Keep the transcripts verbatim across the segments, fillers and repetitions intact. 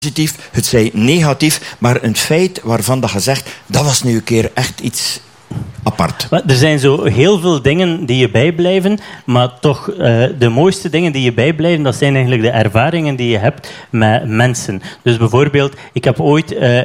positief, het zij negatief, maar een feit waarvan dat je zegt, dat was nu een keer echt iets apart. Er zijn zo heel veel dingen die je bijblijven, maar toch uh, de mooiste dingen die je bijblijven, dat zijn eigenlijk de ervaringen die je hebt met mensen. Dus bijvoorbeeld, ik heb ooit uh,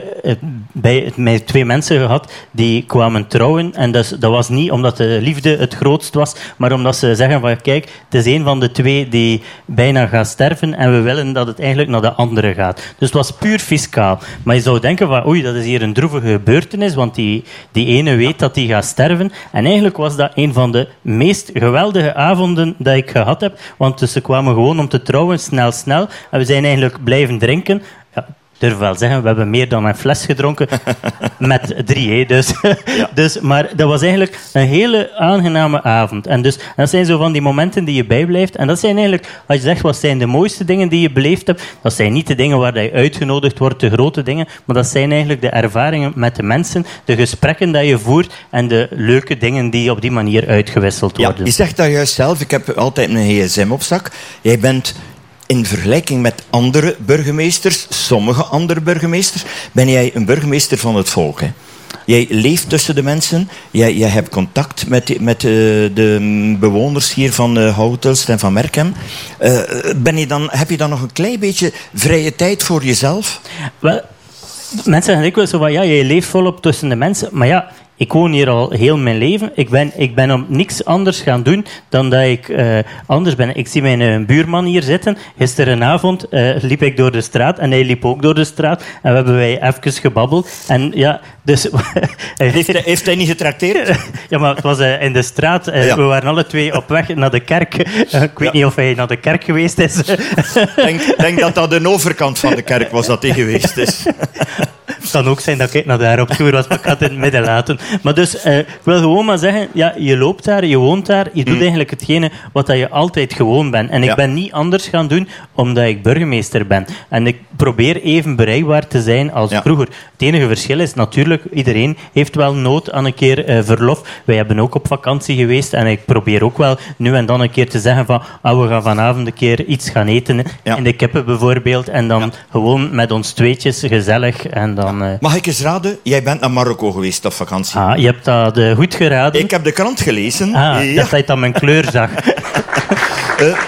bij met twee mensen gehad die kwamen trouwen en dat, dat was niet omdat de liefde het grootst was, maar omdat ze zeggen van kijk, het is een van de twee die bijna gaat sterven en we willen dat het eigenlijk naar de andere gaat. Dus het was puur fiscaal. Maar je zou denken van oei, dat is hier een droevige gebeurtenis, want die, die ene weet dat die gaat sterven. En eigenlijk was dat een van de meest geweldige avonden dat ik gehad heb. Want dus ze kwamen gewoon om te trouwen, snel, snel. En we zijn eigenlijk blijven drinken. Ja, ik durf wel zeggen, we hebben meer dan een fles gedronken. Met drie, hè. Dus, ja. dus, maar dat was eigenlijk een hele aangename avond. En dus, dat zijn zo van die momenten die je bijblijft. En dat zijn eigenlijk, als je zegt, wat zijn de mooiste dingen die je beleefd hebt, dat zijn niet de dingen waar je uitgenodigd wordt, de grote dingen, maar dat zijn eigenlijk de ervaringen met de mensen, de gesprekken die je voert en de leuke dingen die op die manier uitgewisseld worden. Ja, je zegt dat juist zelf. Ik heb altijd een gsm op zak. Jij bent in vergelijking met andere burgemeesters, sommige andere burgemeesters, ben jij een burgemeester van het volk. Hè? Jij leeft tussen de mensen, jij, jij hebt contact met, met uh, de bewoners hier van uh, Houthulst en van Merkem. Uh, ben je dan, heb je dan nog een klein beetje vrije tijd voor jezelf? Wel, mensen zeggen dikwijls zo van, ja, jij leeft volop tussen de mensen, maar ja, ik woon hier al heel mijn leven. Ik ben, ik ben om niks anders gaan doen dan dat ik uh, anders ben. Ik zie mijn uh, buurman hier zitten. Gisterenavond uh, liep ik door de straat en hij liep ook door de straat. En we hebben wij even gebabbeld. En ja, dus... heeft, hij, heeft hij niet getrakteerd? Ja, maar het was uh, in de straat. Uh, ja. We waren alle twee op weg naar de kerk. Uh, ik weet ja. niet of hij naar de kerk geweest is. Ik denk, denk dat dat de overkant van de kerk was dat hij geweest is. Het kan ook zijn dat ik naar daar op tour was, maar ik ga het in het midden laten. Maar dus, uh, ik wil gewoon maar zeggen, ja, je loopt daar, je woont daar, je doet mm. eigenlijk hetgene wat je altijd gewoon bent. En ik ja. ben niet anders gaan doen omdat ik burgemeester ben. En ik probeer even bereikbaar te zijn als ja. vroeger. Het enige verschil is natuurlijk, iedereen heeft wel nood aan een keer uh, verlof. Wij hebben ook op vakantie geweest en ik probeer ook wel nu en dan een keer te zeggen van, ah, we gaan vanavond een keer iets gaan eten ja. in de Kippen bijvoorbeeld. En dan ja. gewoon met ons tweetjes gezellig en dan... Uh... Mag ik eens raden? Jij bent naar Marokko geweest op vakantie. Ah, je hebt dat uh, goed geraden. Ik heb de krant gelezen. Ah, ja. Dat je dan mijn kleur zag. uh.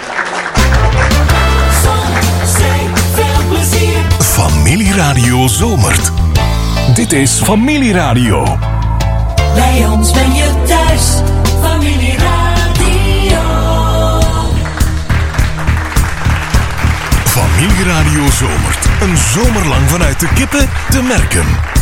Familieradio zomert. Dit is Familieradio. Bij ons ben je thuis. Familieradio. Familieradio zomert. Een zomer lang vanuit de Kippen te Merkem.